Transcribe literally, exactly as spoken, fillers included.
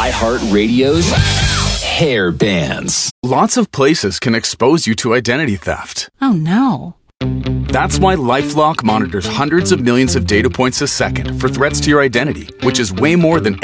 iHeartRadio's Hair Bands. Lots of places can expose you to identity theft. Oh no. That's why LifeLock monitors hundreds of millions of data points a second for threats to your identity, which is way more than